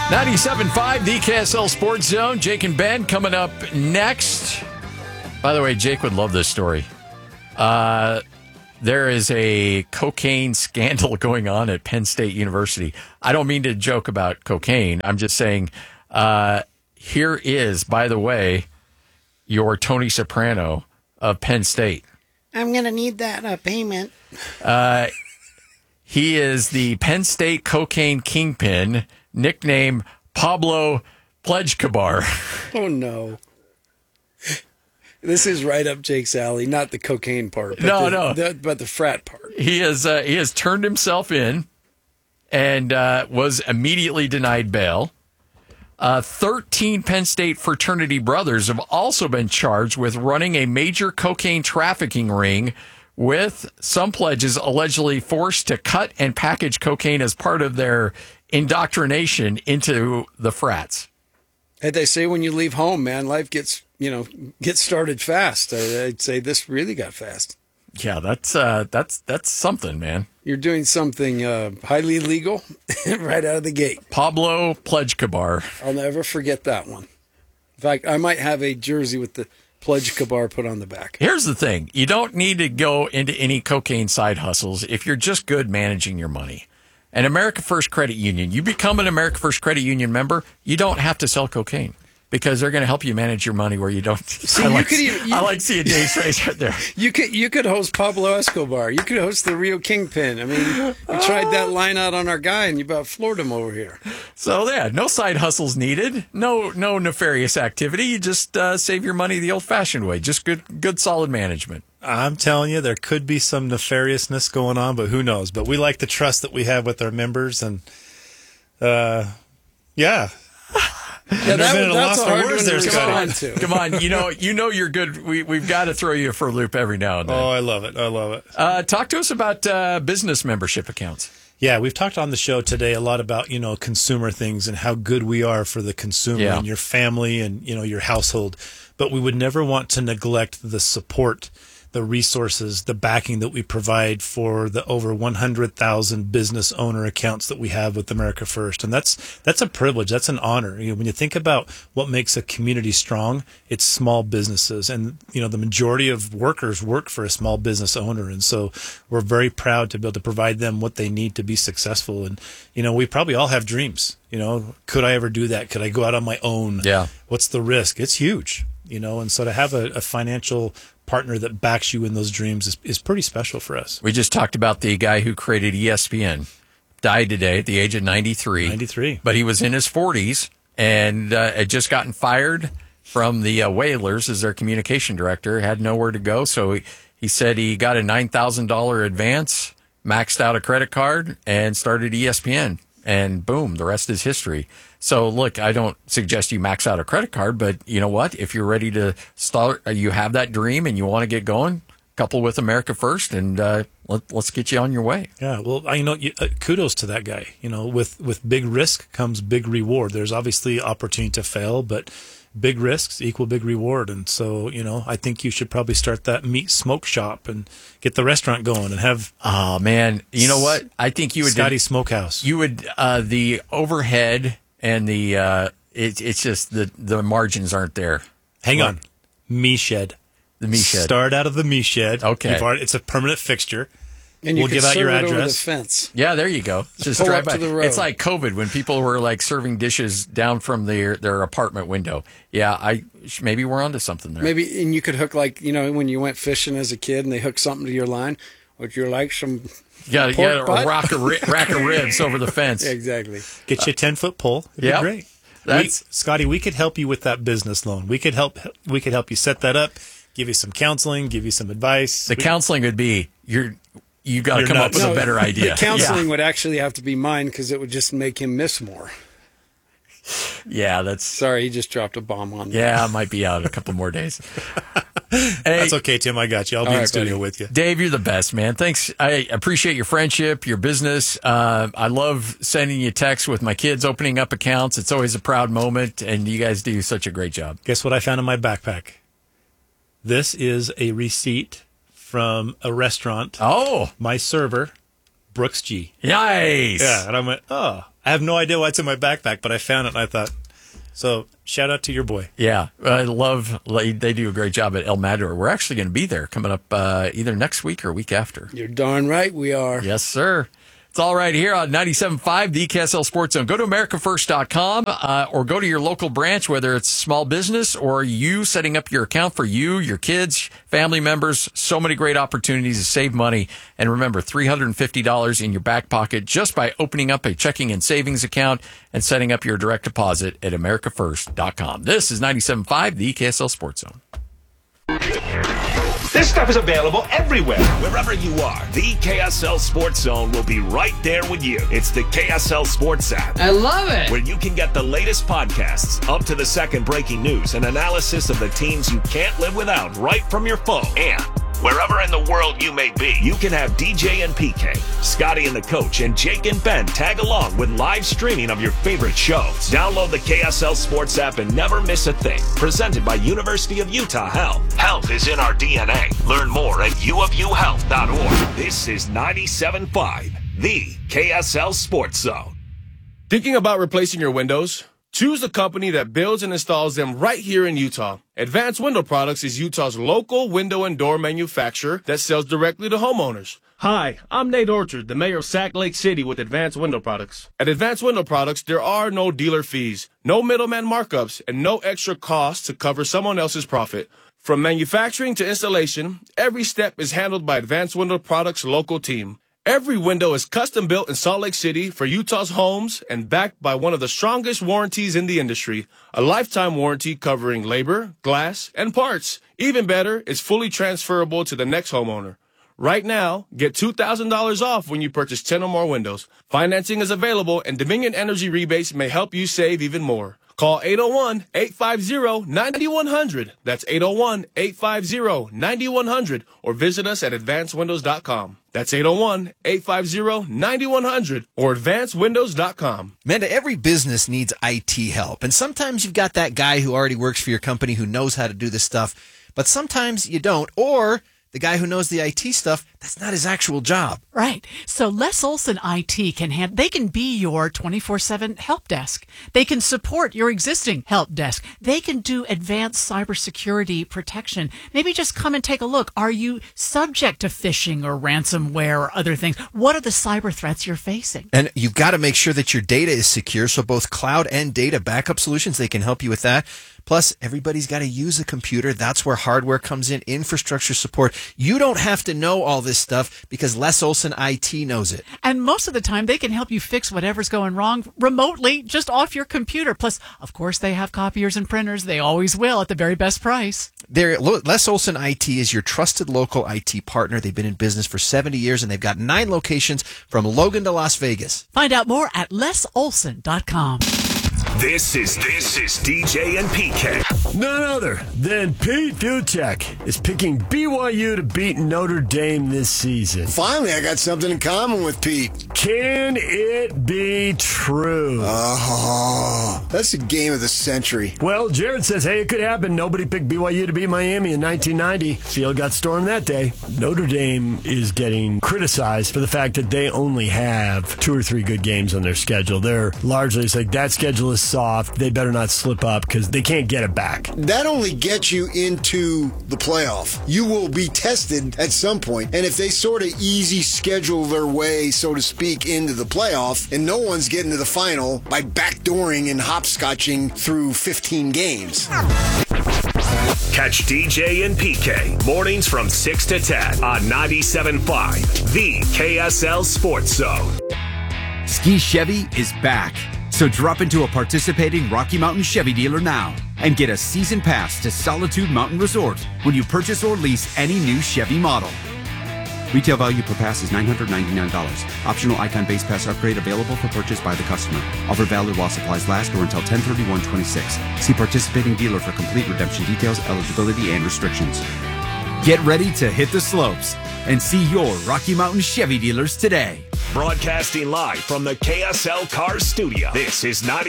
97.5, the KSL Sports Zone. Jake and Ben coming up next. By the way, Jake would love this story. There is a cocaine scandal going on at Penn State University. I don't mean to joke about cocaine. I'm just saying, here is, by the way, your Tony Soprano of Penn State. I'm going to need that payment. He is the Penn State cocaine kingpin, nicknamed Pablo Pledgekabar. Oh, no. This is right up Jake's alley, not the cocaine part. But but the frat part. He has turned himself in and was immediately denied bail. 13 Penn State fraternity brothers have also been charged with running a major cocaine trafficking ring, with some pledges allegedly forced to cut and package cocaine as part of their indoctrination into the frats. Hey, they say when you leave home, man, life gets started fast. I'd say this really got fast. Yeah, that's something, man. You're doing something highly illegal right out of the gate. Pablo Pledgekabar. I'll never forget that one. In fact, I might have a jersey with the Pledgekabar put on the back. Here's the thing. You don't need to go into any cocaine side hustles if you're just good managing your money. And America First Credit Union, you become an America First Credit Union member, you don't have to sell cocaine, because they're going to help you manage your money where you don't. See, I like seeing Dave's face right there. You could host Pablo Escobar. You could host the Rio Kingpin. I mean, we tried that line out on our guy, and you about floored him over here. So yeah, no side hustles needed. No nefarious activity. You just save your money the old-fashioned way. Just good solid management. I'm telling you, there could be some nefariousness going on, but who knows? But we like the trust that we have with our members, and yeah. Yeah, that's a hard one to respond to. Come on, you know you're good. We've got to throw you for a loop every now and then. Oh, I love it. Talk to us about business membership accounts. Yeah, we've talked on the show today a lot about, consumer things and how good we are for the consumer and your family and, your household. But we would never want to neglect the support, the resources, the backing that we provide for the over 100,000 business owner accounts that we have with America First. And that's a privilege. That's an honor. When you think about what makes a community strong, it's small businesses. And, the majority of workers work for a small business owner. And so we're very proud to be able to provide them what they need to be successful. And, we probably all have dreams. Could I ever do that? Could I go out on my own? Yeah. What's the risk? It's huge. And so to have a financial partner that backs you in those dreams is pretty special for us. We just talked about the guy who created ESPN. Died today at the age of 93. 93. But he was in his 40s and had just gotten fired from the Whalers as their communication director, had nowhere to go. So he said he got a $9,000 advance, maxed out a credit card, and started ESPN. And boom, the rest is history. So, look, I don't suggest you max out a credit card, but you know what? If you're ready to start, you have that dream and you want to get going, couple with America First, and let's get you on your way. Yeah, well, kudos to that guy. With big risk comes big reward. There's obviously opportunity to fail, but big risks equal big reward. And so, I think you should probably start that meat smoke shop and get the restaurant going and have. Oh man, you know what? I think you would Scotty Smokehouse. You would the overhead and the it's just the margins aren't there. Hang on, Me Shed. The Me Shed. Start out of the Me Shed. Okay, it's a permanent fixture. And we'll give out your address. Over the fence. Yeah, there you go. Just drive by. It's like COVID when people were like serving dishes down from their apartment window. Yeah, maybe we're onto something there. Maybe, and you could hook when you went fishing as a kid and they hooked something to your line. Would you like some? You got a rack of ribs over the fence. Yeah, exactly. Get you a 10-foot pole. It'd be great. Scotty, we could help you with that business loan. We could help you set that up. Give you some counseling. Give you some advice. The counseling would be you got to come up with a better idea. The counseling would actually have to be mine because it would just make him miss more. Yeah, that's... Sorry, he just dropped a bomb on me. Yeah, I might be out a couple more days. Hey, that's okay, Tim. I got you. I'll be in the studio with you. Dave, you're the best, man. Thanks. I appreciate your friendship, your business. I love sending you texts with my kids opening up accounts. It's always a proud moment, and you guys do such a great job. Guess what I found in my backpack? This is a receipt from a restaurant. Oh. My server, Brooks G. Nice. Yeah, and I went, I have no idea why it's in my backpack, but I found it and I thought, so shout out to your boy. Yeah, I love, they do a great job at El Matador. We're actually going to be there coming up either next week or week after. You're darn right we are. Yes, sir. It's all right here on 97.5, the KSL Sports Zone. Go to AmericaFirst.com or go to your local branch, whether it's small business or you setting up your account for you, your kids, family members. So many great opportunities to save money. And remember, $350 in your back pocket just by opening up a checking and savings account and setting up your direct deposit at AmericaFirst.com. This is 97.5, the KSL Sports Zone. This stuff is available everywhere. Wherever you are, the KSL Sports Zone will be right there with you. It's the KSL Sports app. I love it. Where you can get the latest podcasts, up-to-the-second breaking news, and analysis of the teams you can't live without right from your phone. And wherever in the world you may be, you can have DJ and PK, Scotty and the Coach, and Jake and Ben tag along with live streaming of your favorite shows. Download the KSL Sports app and never miss a thing. Presented by University of Utah Health. Health is in our DNA. Learn more at uofuhealth.org. This is 97.5, the KSL Sports Zone. Thinking about replacing your windows? Choose a company that builds and installs them right here in Utah. Advanced Window Products is Utah's local window and door manufacturer that sells directly to homeowners. Hi, I'm Nate Orchard, the mayor of Sac Lake City with Advanced Window Products. At Advanced Window Products, there are no dealer fees, no middleman markups, and no extra costs to cover someone else's profit. From manufacturing to installation, every step is handled by Advanced Window Products' local team. Every window is custom built in Salt Lake City for Utah's homes and backed by one of the strongest warranties in the industry, a lifetime warranty covering labor, glass, and parts. Even better, it's fully transferable to the next homeowner. Right now, get $2,000 off when you purchase 10 or more windows. Financing is available and Dominion Energy rebates may help you save even more. Call 801-850-9100. That's 801-850-9100 or visit us at advancedwindows.com. That's 801-850-9100 or advancedwindows.com. Amanda, every business needs IT help. And sometimes you've got that guy who already works for your company who knows how to do this stuff, but sometimes you don't. Or the guy who knows the IT stuff, that's not his actual job. Right. So Les Olson IT they can be your 24/7 help desk. They can support your existing help desk. They can do advanced cybersecurity protection. Maybe just come and take a look. Are you subject to phishing or ransomware or other things? What are the cyber threats you're facing? And you've got to make sure that your data is secure. So both cloud and data backup solutions, they can help you with that. Plus, everybody's got to use a computer. That's where hardware comes in, infrastructure support. You don't have to know all this stuff because Les Olson IT knows it. And most of the time, they can help you fix whatever's going wrong remotely, just off your computer. Plus, of course, they have copiers and printers. They always will at the very best price. Les Olson IT is your trusted local IT partner. They've been in business for 70 years, and they've got 9 locations from Logan to Las Vegas. Find out more at lesolson.com. This is DJ and PK. None other than Pete Duchek is picking BYU to beat Notre Dame this season. Finally, I got something in common with Pete. Can it be true? Oh, that's the game of the century. Well, Jared says, hey, it could happen. Nobody picked BYU to beat Miami in 1990. Field got stormed that day. Notre Dame is getting criticized for the fact that they only have 2 or 3 good games on their schedule. They're largely, it's like that schedule is soft. They better not slip up because they can't get it back. That only gets you into the playoff. You will be tested at some point. And if they sort of easy schedule their way, so to speak, into the playoff, and no one's getting to the final by backdooring and hopscotching through 15 games. Catch DJ and PK mornings from 6 to 10 on 97.5, the KSL Sports Zone. Ski Chevy is back. So drop into a participating Rocky Mountain Chevy dealer now and get a season pass to Solitude Mountain Resort when you purchase or lease any new Chevy model. Retail value per pass is $999. Optional Icon base pass upgrade available for purchase by the customer. Offer valid while supplies last or until 10/31/26. See participating dealer for complete redemption details, eligibility, and restrictions. Get ready to hit the slopes and see your Rocky Mountain Chevy dealers today. Broadcasting live from the KSL Cars Studio. This is 90.